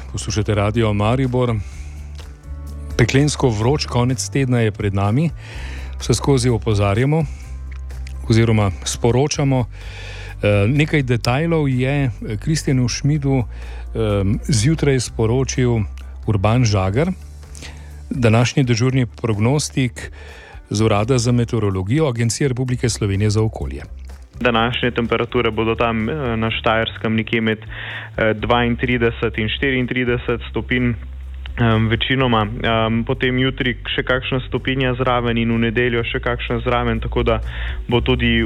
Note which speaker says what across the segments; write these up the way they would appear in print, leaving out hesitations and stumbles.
Speaker 1: poslušate Radio Maribor. Peklensko vroč konec tedna je pred nami, vse skozi opozarjamo oziroma sporočamo. Nekaj detajlov je Kristjanu Šmidu zjutraj sporočil Urban Žagar, današnji dežurni prognostik z Urada za meteorologijo Agencije Republike Slovenije za okolje.
Speaker 2: Današnje temperature bodo tam na Štajerskem nekje med 32 in 34 stopinj večinoma. Potem jutri še kakšna stopinja zraven in v nedeljo še kakšna zraven, tako da bo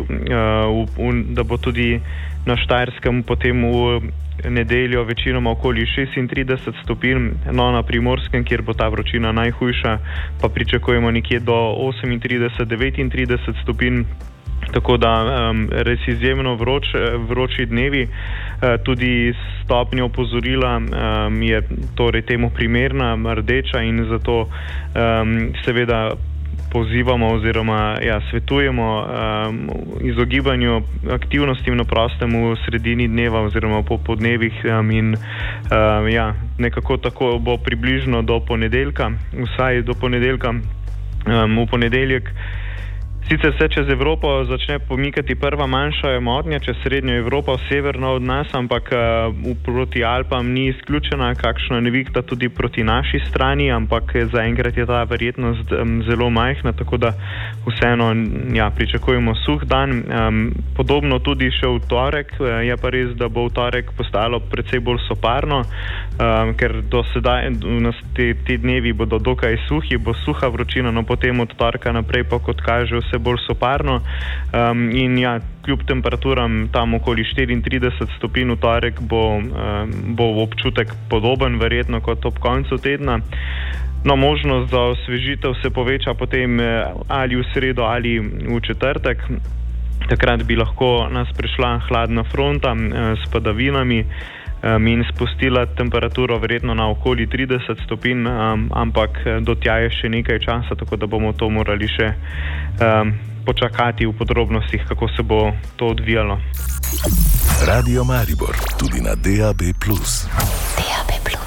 Speaker 2: tudi na Štajerskem potem v nedeljo večinoma okoli 36 stopinj, no na Primorskem, kjer bo ta vročina najhujša, pa pričakujemo nekje do 38-39 stopinj. Tako da res izjemno vroči dnevi, tudi stopnja opozorila je torej temu primerna, rdeča, in zato seveda pozivamo oziroma svetujemo izogibanju aktivnostim na prostem v sredini dneva oziroma po podnevih in nekako tako bo približno do ponedeljka, vsaj do ponedeljka. V ponedeljek sicer se čez Evropo začne pomikati prva manjša motnja, čez srednjo Evropo, severno od nas, ampak proti Alpam ni izključena kakšna nevihta tudi proti naši strani, ampak zaenkrat je ta verjetnost zelo majhna, tako da vseeno pričakujemo suh dan. Podobno tudi še v torek, je pa res, da bo v torek postalo precej bolj soparno, ker do sedaj ti dnevi bodo dokaj suhi, bo suha vročina, no potem od torka naprej pa kot kaže vse bolj soparno in kljub temperaturam tam okoli 34 stopinj v torek bo občutek podoben verjetno kot ob koncu tedna. No, možnost za osvežitev se poveča potem ali v sredo ali v četrtek. Takrat bi lahko nas prišla hladna fronta s padavinami in spustila temperaturo verjetno na okoli 30 stopinj, ampak do tja je še nekaj časa, tako da bomo to morali še počakati v podrobnostih, kako se bo to odvijalo.
Speaker 3: Radio Maribor, tudi na DAB+.